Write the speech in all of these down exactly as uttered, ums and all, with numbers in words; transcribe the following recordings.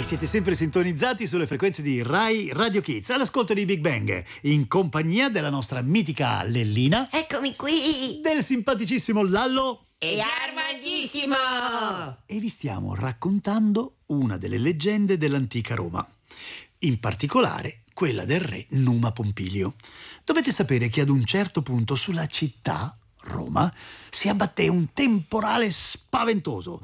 siete sempre sintonizzati sulle frequenze di Rai Radio Kids, all'ascolto di Big Bang, in compagnia della nostra mitica Lellina. Eccomi qui! Del simpaticissimo Lallo. E Armandissimo! E vi stiamo raccontando una delle leggende dell'antica Roma. In particolare quella del re Numa Pompilio. Dovete sapere che ad un certo punto sulla città, Roma, si abbatté un temporale spaventoso.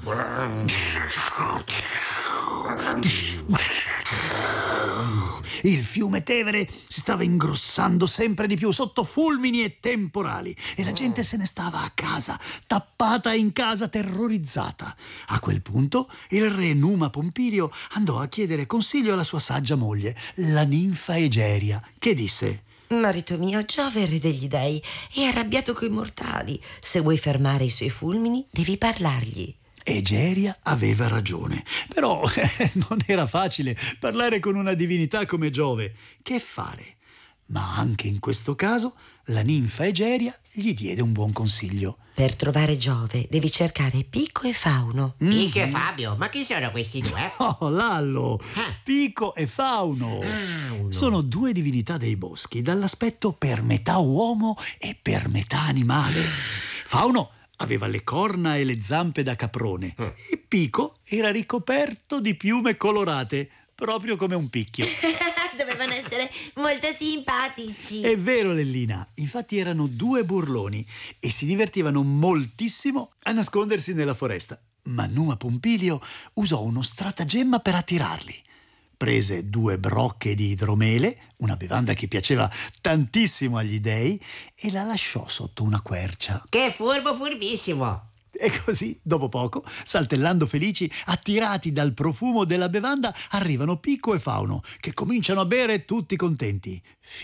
Il fiume Tevere si stava ingrossando sempre di più sotto fulmini e temporali e la gente se ne stava a casa, tappata in casa, terrorizzata. A quel punto il re Numa Pompilio andò a chiedere consiglio alla sua saggia moglie, la ninfa Egeria, che disse: Marito mio, Giove, re degli dei, è arrabbiato coi mortali. Se vuoi fermare i suoi fulmini, devi parlargli. Egeria aveva ragione, però eh, non era facile parlare con una divinità come Giove. Che fare? Ma anche in questo caso la ninfa Egeria gli diede un buon consiglio. Per trovare Giove devi cercare Pico e Fauno. Mm-hmm. Pico e Fabio? Ma chi sono questi due? Oh, Lallo! Ah. Pico e Fauno! Ah, sono due divinità dei boschi, dall'aspetto per metà uomo e per metà animale. Fauno aveva le corna e le zampe da caprone mm. e Pico era ricoperto di piume colorate, proprio come un picchio. Dovevano essere molto simpatici. È vero, Lellina, infatti erano due burloni e si divertivano moltissimo a nascondersi nella foresta. Ma Numa Pompilio usò uno stratagemma per attirarli. Prese due brocche di idromele, una bevanda che piaceva tantissimo agli dei, e la lasciò sotto una quercia. Che furbo furbissimo! E così, dopo poco, saltellando felici, attirati dal profumo della bevanda, arrivano Pico e Fauno, che cominciano a bere tutti contenti.